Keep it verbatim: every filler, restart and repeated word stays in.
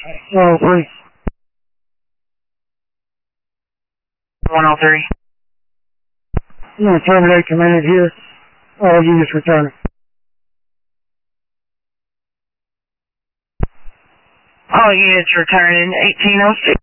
one oh three. one oh three. I'm going to terminate command here. All units returning. All units returning eighteen oh six.